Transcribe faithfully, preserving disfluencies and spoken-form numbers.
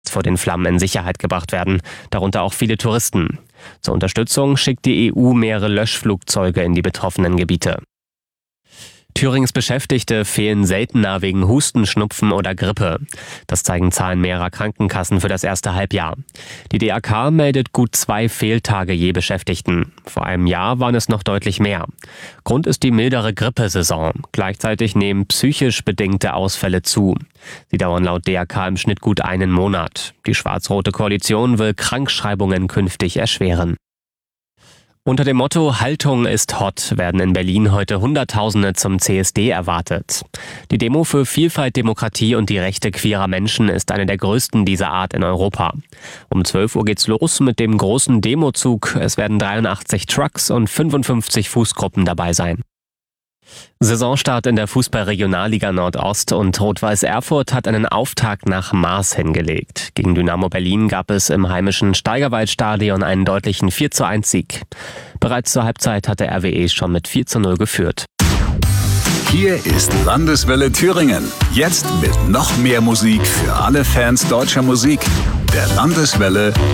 vor den Flammen in Sicherheit gebracht werden, darunter auch viele Touristen. Zur Unterstützung schickt die E U mehrere Löschflugzeuge in die betroffenen Gebiete. Thürings Beschäftigte fehlen seltener wegen Husten, Schnupfen oder Grippe. Das zeigen Zahlen mehrerer Krankenkassen für das erste Halbjahr. Die D A K meldet gut zwei Fehltage je Beschäftigten. Vor einem Jahr waren es noch deutlich mehr. Grund ist die mildere Grippesaison. Gleichzeitig nehmen psychisch bedingte Ausfälle zu. Sie dauern laut D A K im Schnitt gut einen Monat. Die schwarz-rote Koalition will Krankschreibungen künftig erschweren. Unter dem Motto Haltung ist hot werden in Berlin heute Hunderttausende zum C S D erwartet. Die Demo für Vielfalt, Demokratie und die Rechte queerer Menschen ist eine der größten dieser Art in Europa. Um zwölf Uhr geht's los mit dem großen Demozug. Es werden dreiundachtzig Trucks und fünfundfünfzig Fußgruppen dabei sein. Saisonstart in der Fußball-Regionalliga Nordost und Rot-Weiß Erfurt hat einen Auftakt nach Maß hingelegt. Gegen Dynamo Berlin gab es im heimischen Steigerwaldstadion einen deutlichen vier zu eins Sieg. Bereits zur Halbzeit hatte R W E schon mit vier zu null geführt. Hier ist Landeswelle Thüringen. Jetzt mit noch mehr Musik für alle Fans deutscher Musik. Der Landeswelle